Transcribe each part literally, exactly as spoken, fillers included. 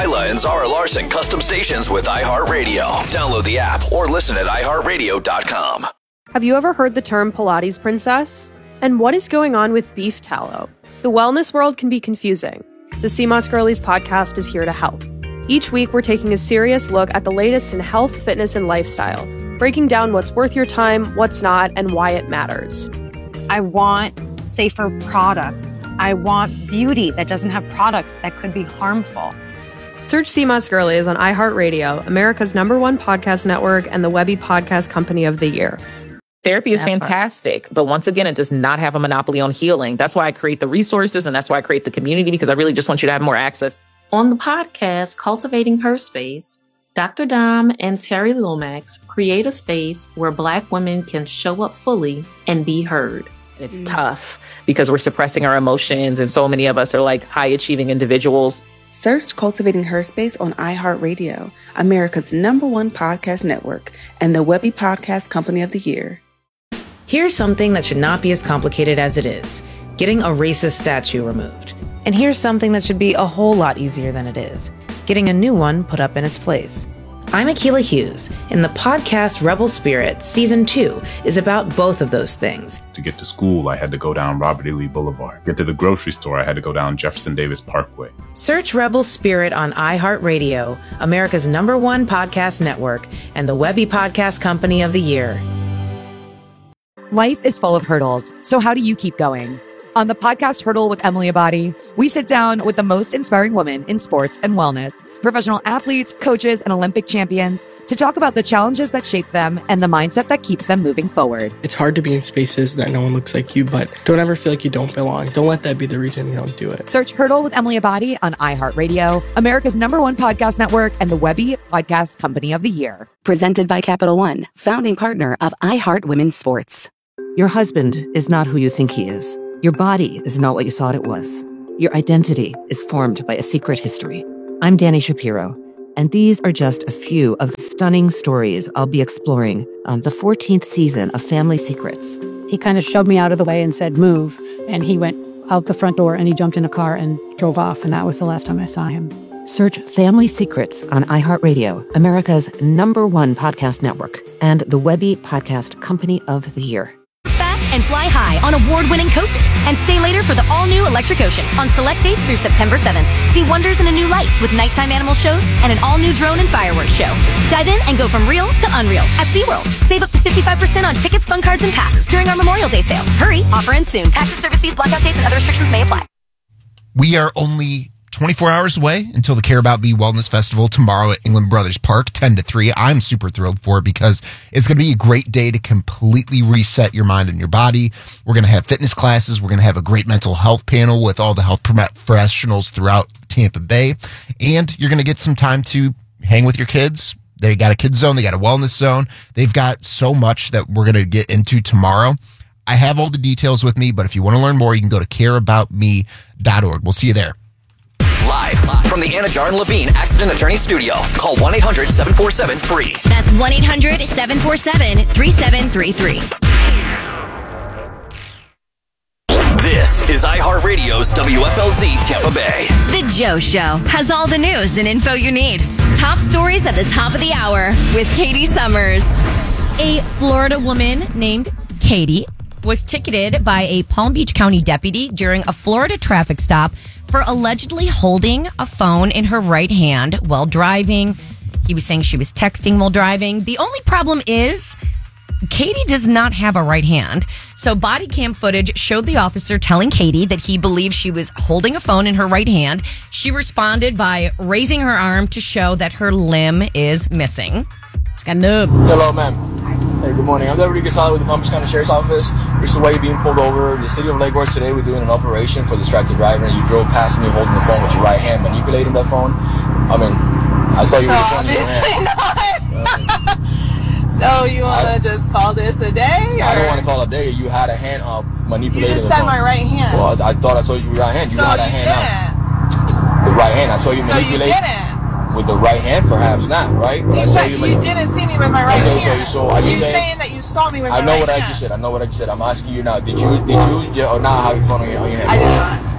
Isla and Zara Larson custom stations with iHeartRadio. Download the app or listen at i heart radio dot com. Have you ever heard the term Pilates princess? And what is going on with beef tallow? The wellness world can be confusing. The C M O S Girlies podcast is here to help. Each week, we're taking a serious look at the latest in health, fitness, and lifestyle, breaking down what's worth your time, what's not, and why it matters. I want safer products. I want beauty that doesn't have products that could be harmful. Search C M O S Girlies on iHeartRadio, America's number one podcast network and the Webby Podcast Company of the Year. Therapy is fantastic, but once again, it does not have a monopoly on healing. That's why I create the resources, and that's why I create the community, because I really just want you to have more access. On the podcast, Cultivating Her Space, Doctor Dom and Terry Lomax create a space where Black women can show up fully and be heard. It's mm. tough because we're suppressing our emotions, and so many of us are like high-achieving individuals. Search Cultivating Her Space on iHeartRadio, America's number one podcast network, and the Webby Podcast Company of the Year. Here's something that should not be as complicated as it is: getting a racist statue removed. And here's something that should be a whole lot easier than it is: getting a new one put up in its place. I'm Akilah Hughes, and the podcast Rebel Spirit Season two is about both of those things. To get to school, I had to go down Robert E. Lee Boulevard. Get to the grocery store, I had to go down Jefferson Davis Parkway. Search Rebel Spirit on iHeartRadio, America's number one podcast network, and the Webby Podcast Company of the Year. Life is full of hurdles, so how do you keep going? On the podcast Hurdle with Emily Abadi, we sit down with the most inspiring women in sports and wellness, professional athletes, coaches, and Olympic champions, to talk about the challenges that shape them and the mindset that keeps them moving forward. It's hard to be in spaces that no one looks like you, but don't ever feel like you don't belong. Don't let that be the reason you don't do it. Search Hurdle with Emily Abadi on iHeartRadio, America's number one podcast network, and the Webby Podcast Company of the Year. Presented by Capital One, founding partner of iHeart Women's Sports. Your husband is not who you think he is. Your body is not what you thought it was. Your identity is formed by a secret history. I'm Danny Shapiro, and these are just a few of the stunning stories I'll be exploring on the fourteenth season of Family Secrets. He kind of shoved me out of the way and said, move. And he went out the front door and he jumped in a car and drove off. And that was the last time I saw him. Search Family Secrets on iHeartRadio, America's number one podcast network, and the Webby Podcast Company of the Year. And fly high on award-winning coasters. And stay later for the all-new Electric Ocean on select dates through September seventh. See wonders in a new light with nighttime animal shows and an all-new drone and fireworks show. Dive in and go from real to unreal at SeaWorld. Save up to fifty-five percent on tickets, fun cards, and passes during our Memorial Day sale. Hurry, offer ends soon. Taxes, service fees, blackout dates, and other restrictions may apply. We are only twenty-four hours away until the Care About Me Wellness Festival tomorrow at England Brothers Park, ten to three. I'm super thrilled for it because it's going to be a great day to completely reset your mind and your body. We're going to have fitness classes. We're going to have a great mental health panel with all the health professionals throughout Tampa Bay. And you're going to get some time to hang with your kids. They got a kids zone. They got a wellness zone. They've got so much that we're going to get into tomorrow. I have all the details with me, but if you want to learn more, you can go to care about me dot org. We'll see you there. Live from the Anna Jar and Levine Accident Attorney Studio. Call one eight hundred seven four seven free. That's one eight hundred seven four seven three seven three three. This is iHeartRadio's W F L Z Tampa Bay. The Joe Show has all the news and info you need. Top stories at the top of the hour with Katie Summers. A Florida woman named Katie was ticketed by a Palm Beach County deputy during a Florida traffic stop for allegedly holding a phone in her right hand while driving. He was saying she was texting while driving. The only problem is Katie does not have a right hand. So body cam footage showed the officer telling Katie that he believed she was holding a phone in her right hand. She responded by raising her arm to show that her limb is missing. She's got a nub. Hello, ma'am. Hey, good morning. I'm Deputy Gasali with the Palm Beach County Sheriff's Office. This is why you're being pulled over. The city of Lake Worth today, we're doing an operation for distracted driver, and you drove past me holding the phone with your right hand, manipulating that phone. I mean, I saw you so with the phone in your hand. Not. So you want to just call this a day? Or? I don't want to call it a day. You had a hand up manipulating the phone. You just said my right hand. Well, I, I thought I saw you with your right hand. You so had a you hand didn't. up. The right hand. I saw you so manipulate. So you didn't. With the right hand, perhaps not, right? But you I saw said you, you didn't see me with my right okay, hand. So, so are you You're saying, saying that you saw me with my I right hand. know what I just said. I know what I just said. I'm asking you now. Did you, did you, or not have your phone on your, on your hand? I did not.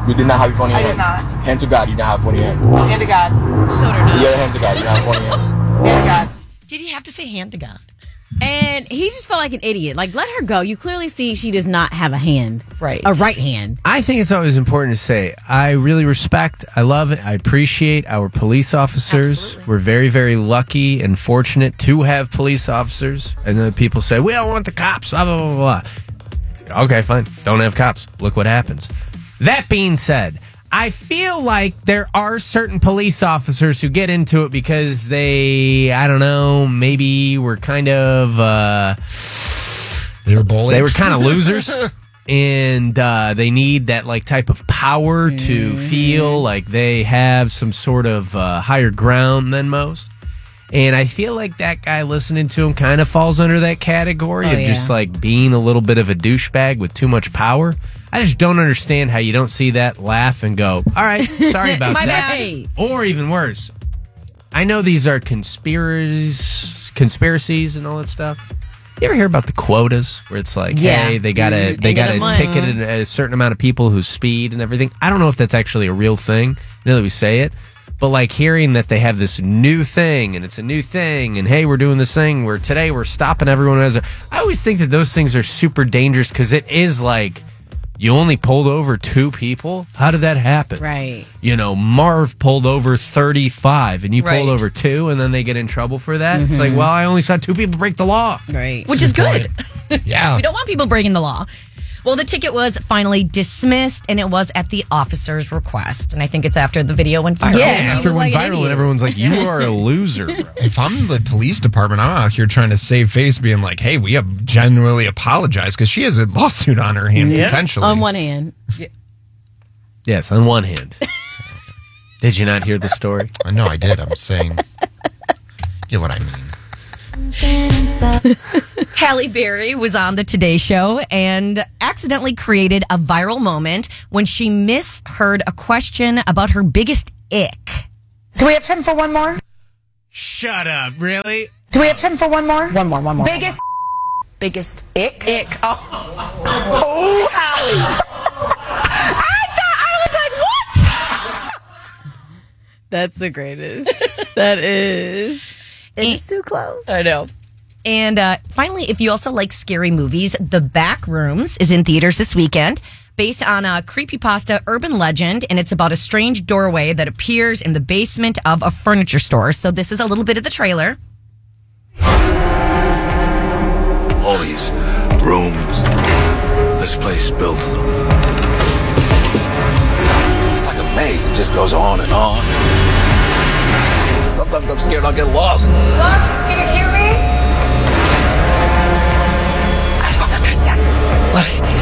You did not have your phone in your I hand. did not. Hand to God, you didn't have one in your hand. Hand to God. Showed her Yeah, hand to God, you didn't have one in your hand. Hand to God. Did he have to say hand to God? And he just felt like an idiot. Like, let her go. You clearly see she does not have a hand. Right. A right hand. I think it's always important to say, I really respect, I love it, I appreciate our police officers. Absolutely. We're very, very lucky and fortunate to have police officers. And then people say, we don't want the cops, blah, blah, blah, blah. Okay, fine. Don't have cops. Look what happens. That being said, I feel like there are certain police officers who get into it because they, I don't know, maybe were kind of, uh, they were bullied. They were kind of losers. And uh, they need that like type of power to feel like they have some sort of uh, higher ground than most. And I feel like that guy listening to him kind of falls under that category Oh, of yeah. just like being a little bit of a douchebag with too much power. I just don't understand how you don't see that, laugh, and go, all right, sorry about My that. bad. Or even worse, I know these are conspiracies, conspiracies and all that stuff. You ever hear about the quotas where it's like, Yeah. hey, they got Mhm. to they Ain't got got to no money. ticket a certain amount of people who speed and everything. I don't know if that's actually a real thing. I know that we say it, but like hearing that they have this new thing and it's a new thing and hey, we're doing this thing where today we're stopping everyone as a, I always think that those things are super dangerous because it is like you only pulled over two people. How did that happen? Right. You know, Marv pulled over thirty-five and you Right. pulled over two and then they get in trouble for that. It's Mm-hmm. like, well, I only saw two people break the law. Right. Which is good. Yeah. We don't want people breaking the law. Well, the ticket was finally dismissed, and it was at the officer's request. And I think it's after the video went viral. Yeah. After it went like an viral and idiot. everyone's like, you are a loser, bro. If I'm the police department, I'm out here trying to save face, being like, hey, we have genuinely apologized because she has a lawsuit on her hand, potentially. On one hand. Yes, on one hand. Did you not hear the story? I know I did. I'm saying, get what I mean. Halle Berry was on the Today Show and accidentally created a viral moment when she misheard a question about her biggest ick. Do we have time for one more? Shut up, really? Do we have time for one more? One more, one more. Biggest, Biggest. ick, ick. Oh, oh, Hallie. I thought I was like, what? That's the greatest. That is. It's too close. I know. And uh, finally, if you also like scary movies, The Backrooms is in theaters this weekend, based on a creepypasta urban legend, and it's about a strange doorway that appears in the basement of a furniture store. So this is a little bit of the trailer. All these rooms, this place builds them. It's like a maze. It just goes on and on. Sometimes I'm scared I'll get lost. Look, can you hear me? I don't understand. What is this?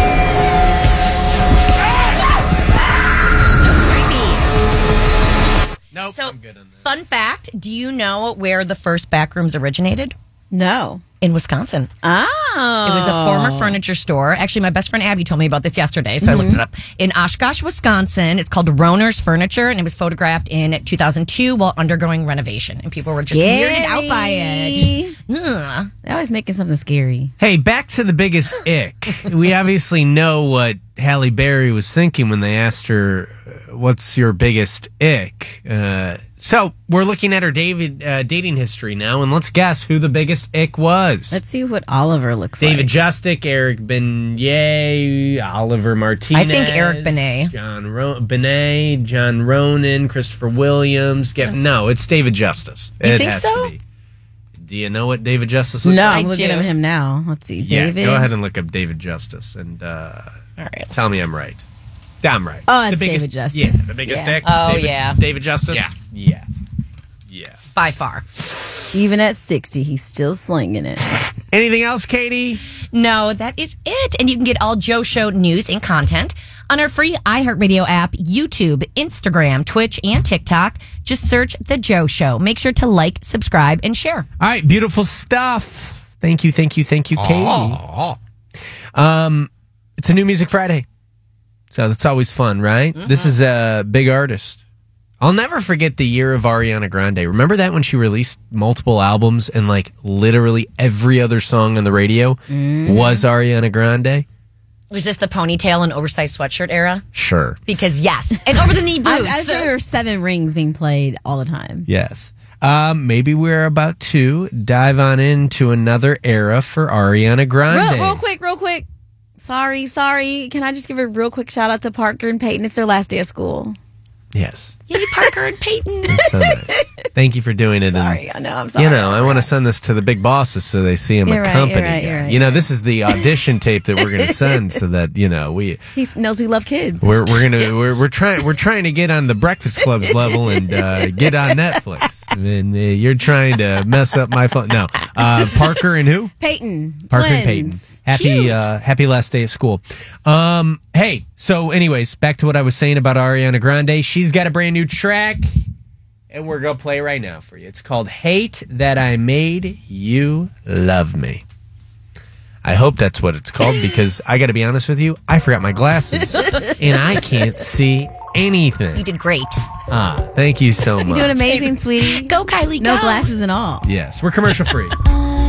So creepy. Nope, so, I'm good on that. Fun fact, do you know where the first Backrooms originated? No. In Wisconsin. Oh. It was a former furniture store. Actually, my best friend Abby told me about this yesterday, so I looked it up. In Oshkosh, Wisconsin. It's called Roner's Furniture, and it was photographed in two thousand two while undergoing renovation. And people were just weirded out by it. Just, ugh. They're always making something scary. Hey, back to the biggest ick. We obviously know what Halle Berry was thinking when they asked her, what's your biggest ick? Uh, so we're looking at her David uh, dating history now, and let's guess who the biggest ick was. Let's see what Oliver looks David like. Justick, Eric Benet, Oliver Martinez. I think Eric Benet. John Ro- Benet, John Ronan, Christopher Williams. Get, no, it's David Justice. You it think has so? To be. Do you know what David Justice looks No, like? I'm looking at him now. Let's see. David. Yeah, go ahead and look up David Justice and uh, All right. tell me I'm right. I'm right. Oh, it's the biggest, David Justice. Yeah, the biggest Yeah. dick. Oh, David, yeah. David Justice? Yeah. Yeah. Yeah. By far. Even at sixty, he's still slinging it. Anything else, Katie? No, that is it. And you can get all Joe Show news and content on our free iHeartRadio app, YouTube, Instagram, Twitch, and TikTok. Just search The Joe Show. Make sure to like, subscribe, and share. All right, beautiful stuff. Thank you, thank you, thank you, Katie. Oh. Um, it's a new Music Friday. So that's always fun, right? Mm-hmm. This is a big artist. I'll never forget the year of Ariana Grande. Remember that when she released multiple albums and like literally every other song on the radio Mm-hmm. was Ariana Grande? Was this the ponytail and oversized sweatshirt era? Sure. Because yes. And over the knee I, boots. I was sure there were seven rings being played all the time. Yes. Um, maybe we're about to dive on into another era for Ariana Grande. Real, real quick, real quick. Sorry, sorry. Can I just give a real quick shout out to Parker and Peyton? It's their last day of school. Yes. Yay, Parker and Peyton. It's so nice. Thank you for doing it. Sorry, and, I know, I'm sorry. You know, I want to send this to the big bosses so they see I'm You're a right, company you're right, guy. you're right, you know, this is the audition tape that we're going to send so that, you know, we He knows we love kids. we're we're going to we're we're trying we're trying to get on the Breakfast Club's level and uh, get on Netflix. And uh, you're trying to mess up my phone. No. Uh, Parker and who? Peyton. Parker twins. and Peyton. Happy Cute. uh, happy last day of school. Um, hey, so anyways, back to what I was saying about Ariana Grande. She's got a brand new track, and we're gonna play right now for you. It's called "Hate That I Made You Love Me." I hope that's what it's called because I got to be honest with you, I forgot my glasses and I can't see anything. You did great. Ah, thank you so much. You're doing amazing, sweetie. Go, Kylie, No go. glasses and all. Yes, we're commercial free.